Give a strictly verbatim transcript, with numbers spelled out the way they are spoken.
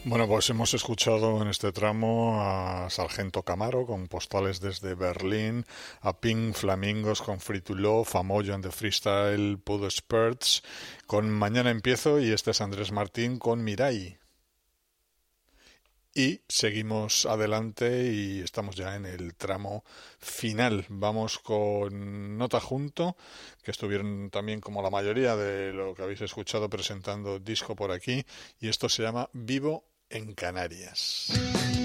Bueno, pues hemos escuchado en este tramo a Sargento Camaro con Postales desde Berlín, a Pink Flamingos con Free to Love, a Mojo and the Freestyle, Pudo Spurts con Mañana Empiezo, y este es Andrés Martín con Mirai. Y seguimos adelante y estamos ya en el tramo final. Vamos con Nota Junto, que estuvieron también, como la mayoría de lo que habéis escuchado, presentando disco por aquí, y esto se llama Vivo en Canarias.